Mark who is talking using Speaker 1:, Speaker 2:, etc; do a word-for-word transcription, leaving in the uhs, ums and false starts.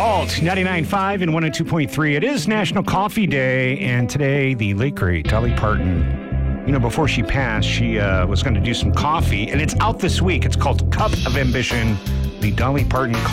Speaker 1: Alt ninety-nine point five and one oh two point three. It is National Coffee Day, and today the late great Dolly Parton, you know, before she passed, she uh, was going to do some coffee, and it's out this week. It's called Cup of Ambition, the Dolly Parton